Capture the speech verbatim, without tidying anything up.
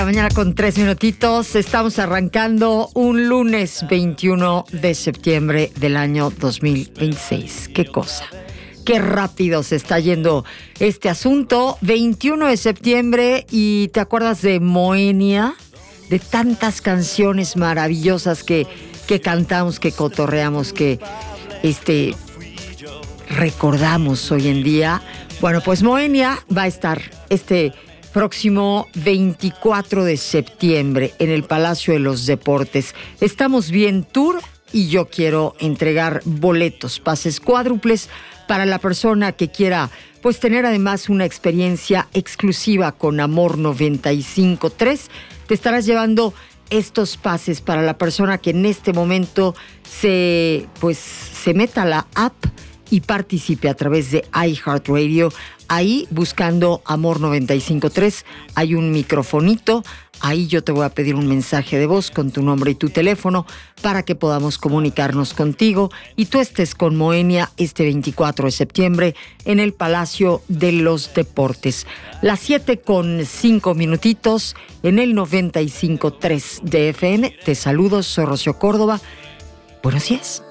La mañana con tres minutitos, estamos arrancando un lunes veintiuno de septiembre del año dos mil veintiséis. ¡Qué cosa! ¡Qué rápido se está yendo este asunto! veintiuno de septiembre, y ¿te acuerdas de Moenia? De tantas canciones maravillosas que, que cantamos, que cotorreamos, que este, recordamos hoy en día. Bueno, pues Moenia va a estar este próximo veinticuatro de septiembre en el Palacio de los Deportes. Estamos bien tour y yo quiero entregar boletos, pases cuádruples para la persona que quiera pues tener además una experiencia exclusiva con Amor noventa y cinco punto tres. Te estarás llevando estos pases para la persona que en este momento se pues se meta a la app y participe a través de iHeartRadio. Ahí, buscando Amor noventa y cinco punto tres, hay un microfonito. Ahí yo te voy a pedir un mensaje de voz con tu nombre y tu teléfono para que podamos comunicarnos contigo y tú estés con Moenia este veinticuatro de septiembre en el Palacio de los Deportes. Las siete con cinco minutitos en el noventa y cinco punto tres de F M. Te saludo, soy Rocío Córdoba. Buenos días.